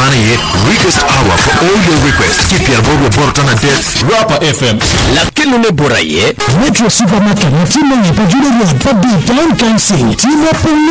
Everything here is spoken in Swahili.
Manaye request hour for all your requests. Keep your board report on a desk. Rapa FM. La kelune boraye. Metro Supermarket. Timu ya pajuru ya Pabi Town Council. Timu